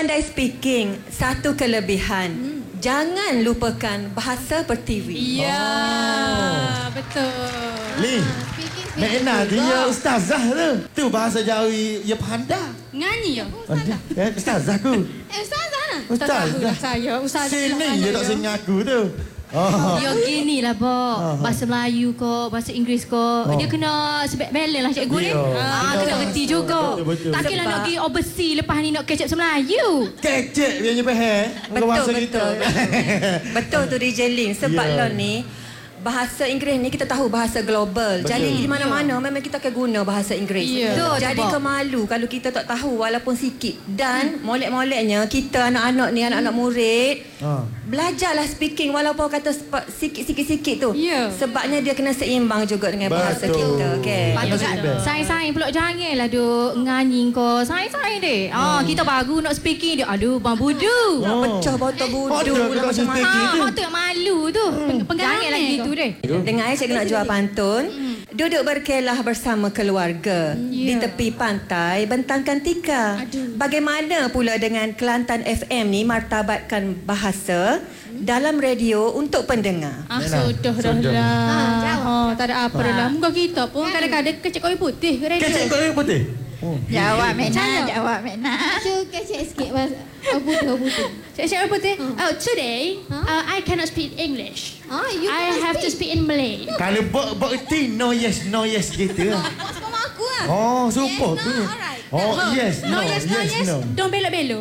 pandai speaking, satu kelebihan. Jangan lupakan bahasa pertiwi. Ya, betul. Li, Mekna dia ustazah tu. Tu bahasa Jawi ya pandai. Nganyi ya? Ustazah ku. Ustazah lah. Ustazah. Saya, ustazah. Sini dia tak sini aku tu. Dia gini lah, Bok. Bahasa Melayu ko, bahasa Inggeris ko. Dia kena balance lah cikgu ni. Kena reti juga. Takkanlah nak pergi overseas lepas ni nak catch up Melayu. Kecek dia nyepeh. Betul. Betul tu DJ Lin. Sebab lo ni, bahasa Inggeris ni kita tahu bahasa global. Betul. Jadi di mana-mana memang kita akan guna bahasa Inggeris. Betul, Jadi Bok. kemalu kalau kita tak tahu walaupun sikit. Dan molek-moleknya kita anak-anak ni, anak-anak murid, belajarlah speaking walaupun kata sikit-sikit tu. Ya. Sebabnya dia kena seimbang juga dengan bahasa Betul. kita. Okay. Patut saing-saing pula janganlah duk nganyi ko. Saing-saing deh. Kita baru nak speaking dia. Aduh, bang budu. Nak pecah botol budu Betul, lah macam mana. Hak tu yang malu tu. Janganlah gitu deh. Dengar cikgu nak jual pantun. Duduk berkelah bersama keluarga di tepi pantai bentangkan tikar. Bagaimana pula dengan Kelantan FM ni martabatkan bahasa dalam radio untuk pendengar. Sudah dah. Tak ada apa dah. Muka kita pun kadang-kadang kecek kopi putih. Kecek kau yang putih. Jawab Mekna. Kecek sikit. Butuh. Kecek kopi putih. Oh, today I cannot speak English. I have to speak in Malay. Kalau bok erti no yes gitu. Sama aku lah. Oh, super tu. Yes, No yes. Don't belok-belok.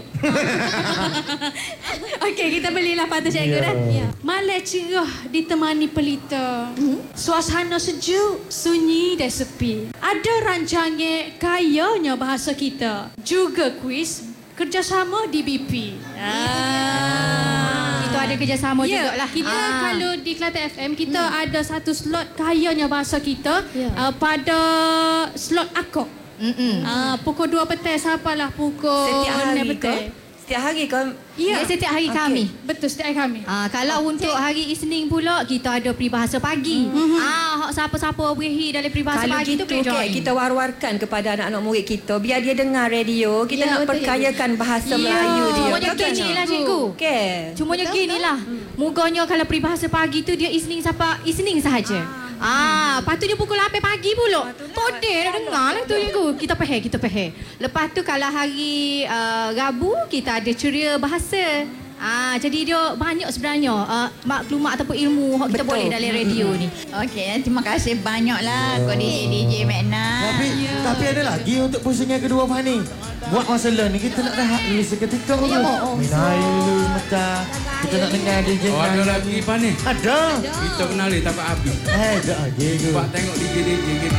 Okey, kita belilah pantun cikgu dah. Malam cerah ditemani pelita. Suasana sejuk, sunyi dan sepi. Ada rancangan kayanya bahasa kita. Juga kuis kerjasama di BP. Kita ada kerjasama jugalah. Kita kalau di Kelantan FM kita ada satu slot kayanya bahasa kita pada slot akok. Pukul 2 petang sampailah pukul Setiap 6 hari petang. ke? Setiap hari ke? Ya, setiap hari kami. Betul, setiap hari kami. Kalau untuk hari Isnin pula kita ada peribahasa pagi. Siapa-siapa berehi dalam peribahasa Kalau pagi gitu, tu boleh join. kita war-warkan kepada anak-anak murid kita biar dia dengar radio. Kita nak perkayakan bahasa Melayu dia. Cumanya gini lah cikgu. Okey. Cumanya gini lah. Muganya kalau peribahasa pagi tu dia Isnin sahaja. Lepas tu dia pukul 8 pagi pula. Todeh dah dengar lah tu cikgu. Kita faham. Lepas tu kalau hari Rabu kita ada ceria bahasa. Jadi dia banyak sebenarnya maklumat ataupun ilmu yang kita boleh dalam radio ni. Okey, terima kasih banyaklah kau DJ Mekna. Tapi ada lagi untuk pusingan kedua Fani. Buat masalah ni kita nak rehat dulu seketika dulu. Minai dulu sebentar. Kita nak dengar DJ. Ada lagi Fani? Ada. Kita kenali tak habis. Ada aja. Pak tengok DJ kita.